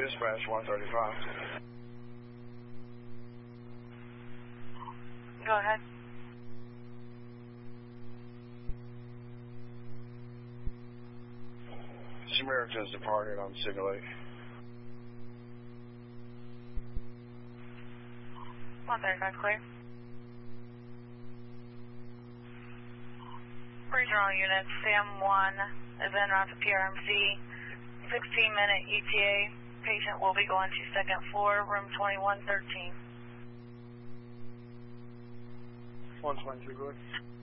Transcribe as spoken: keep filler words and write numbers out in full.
dispatch one thirty-five. Go ahead. Samaritan's departed on signal eight. one thirty-five clear. Regional units, Sam one is en route to P R M C. sixteen minute E T A. Patient will be going to second floor, room twenty-one thirteen. one twenty-two, good.